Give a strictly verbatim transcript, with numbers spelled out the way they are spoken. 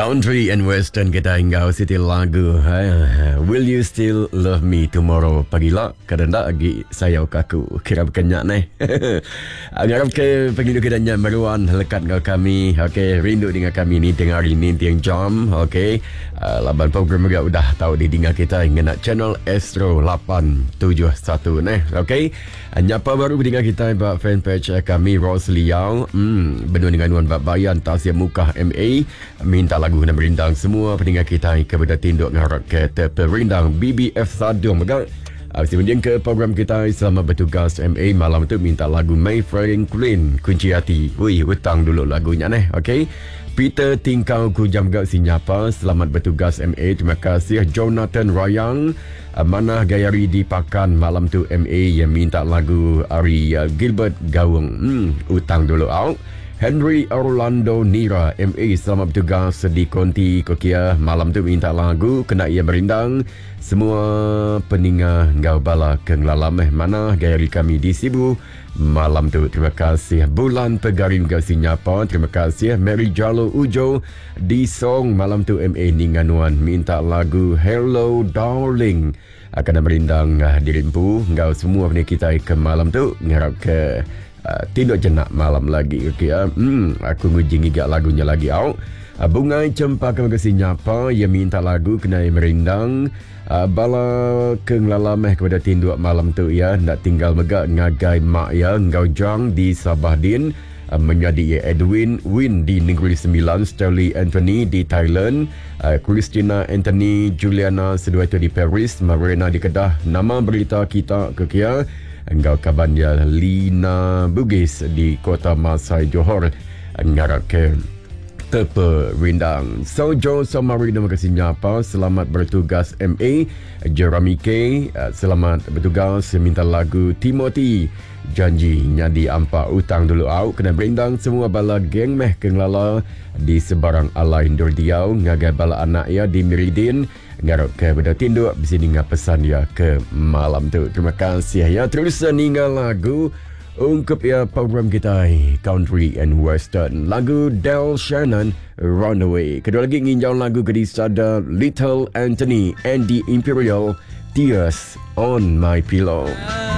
Country and Western kita hinggau siti lagu ha, Will You Still Love Me Tomorrow pagilah kadang lagi saya kaku kira kenyak neh. Ngarap ke pengidu kedanya meruan lekat dengan kami. Okey, rindu dengan kami ni tengah hari ni tiang jam. Okey. Uh, laban program juga udah tahu di dengar kita dengan channel Astro lapan tujuh satu neh. Okey. Nyapa baru dengar kita buat fanpage kami Ros Liao. Hmm, benar dengan Wan Bab Bayan Tasya Mukah M A minta lagu dan berindang semua pendengar kita kepada tinduk ngarap ke terperindang B B F Sadung megak. Kemudian ke program kita selamat bertugas M A malam tu minta lagu My Franklin Kunci Hati. Wih, hutang dulu lagunya neh. Okey. Peter Tingkau Kujam Gak Sinyapa selamat bertugas M A. Terima kasih Jonathan Rayang. Manah Gayari di Pakan malam tu M A yang minta lagu Ari uh, Gilbert Gawung. Hmm, hutang dulu out. Henry Orlando Nira M A selamat bertugas di Konti Kokia malam tu minta lagu kena ia berindang semua peningah ngau bala kenglalam eh mana gayari kami di Sibu malam tu. Terima kasih Bulan Pegarim Gau Sinyapa. Terima kasih Mary Jalo Ujo di Song malam tu M A Ninganuan minta lagu Hello Darling akan berindang uh, di Rimpu ngau semua peningah kita ke malam tu ngarap ke Uh, tidak jenak malam lagi. Okey, uh, hmm, aku nguji ngigak lagunya lagi out. Uh, Bungai Cempaka Makasih Nyapa yang minta lagu kena merindang. Uh, bala kenglalameh kepada tinduk malam tu ya. Nak tinggal megak ngagai mak ya. Ngau jang di Sabah Din. Uh, menjadi Edwin Win di Negeri Sembilan. Sterling Anthony di Thailand. Uh, Christina Anthony Juliana sedua itu di Paris. Marina di Kedah. Nama berita kita ke kia. Engkau kaban dia Lina Bugis di Kota Masai Johor ngarap ke tepe rindang. Sojo Samarina makasih nyapa selamat bertugas M A. Jeremy K selamat bertugas minta lagu Timothy janji nyadi ampak utang dulu au kena berindang semua bala geng meh kenglala di sebarang alai Indur Diau ngagai bala anak ya di Miridin ngarap ke pada tinduk bisa dengar pesan dia ke malam tu. Terima kasih ya. Terus ninggal lagu ungkap ya program kita Country and Western lagu Del Shannon Runaway. Kedua lagi nginjau lagu kedisada Little Anthony and the Imperial Tears on My Pillow.